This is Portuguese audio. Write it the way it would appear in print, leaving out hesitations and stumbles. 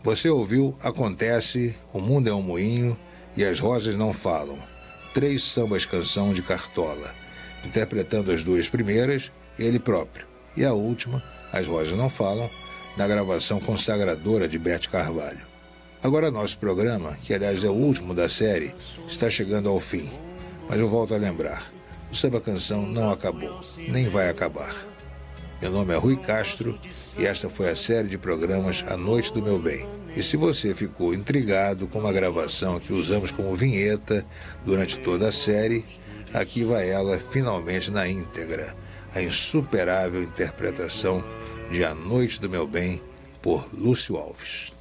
Você ouviu Acontece, O Mundo é um Moinho e As Rosas Não Falam, 3 sambas-canção de Cartola, interpretando as 2 primeiras, ele próprio, e a última, As Rosas Não Falam, na gravação consagradora de Bete Carvalho. Agora nosso programa, que aliás é o último da série, está chegando ao fim, mas eu volto a lembrar, o samba-canção não acabou, nem vai acabar. Meu nome é Rui Castro e esta foi a série de programas A Noite do Meu Bem. E se você ficou intrigado com uma gravação que usamos como vinheta durante toda a série, aqui vai ela finalmente na íntegra, a insuperável interpretação de A Noite do Meu Bem por Lúcio Alves.